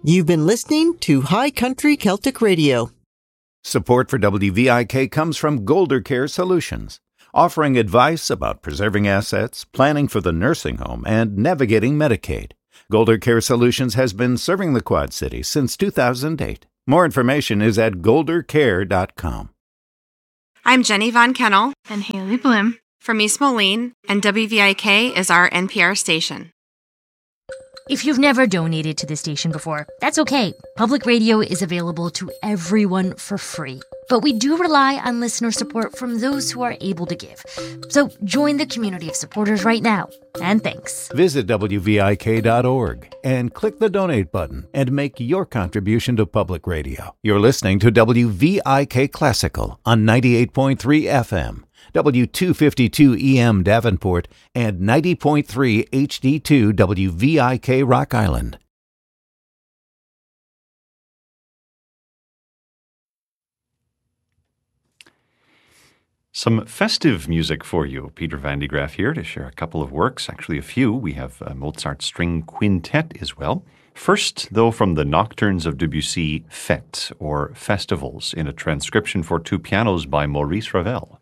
You've been listening to High Country Celtic Radio. Support for WVIK comes from Golder Care Solutions, offering advice about preserving assets, planning for the nursing home, and navigating Medicaid. Golder Care Solutions has been serving the Quad Cities since 2008. More information is at goldercare.com. I'm Jenny Von Kennel and Haley Bloom from East Moline, and WVIK is our NPR station. If you've never donated to the station before, that's okay. Public radio is available to everyone for free. But we do rely on listener support from those who are able to give. So join the community of supporters right now. And thanks. Visit WVIK.org and click the donate button and make your contribution to public radio. You're listening to WVIK Classical on 98.3 FM. W252 EM Davenport, and 90.3 HD2 WVIK Rock Island. Some festive music for you. Peter Van de Graaff here to share a couple of works, actually a few. We have Mozart's String Quintet as well. First, though, from the Nocturnes of Debussy, Fêtes, or Festivals, in a transcription for two pianos by Maurice Ravel.